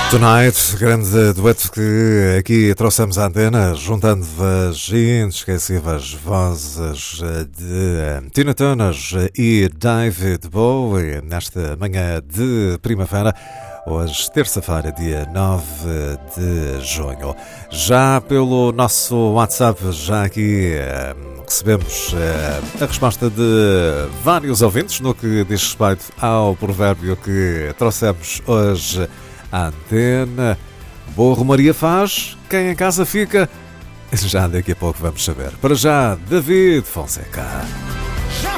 Tonight, grande dueto que aqui trouxemos à antena, juntando as inesquecíveis vozes de Tina Turner e David Bowie, nesta manhã de primavera, hoje, terça-feira, dia 9 de junho. Já pelo nosso WhatsApp, já aqui recebemos a resposta de vários ouvintes no que diz respeito ao provérbio que trouxemos hoje à antena. Boa romaria faz, quem em casa fica. Já daqui a pouco vamos saber. Para já, David Fonseca.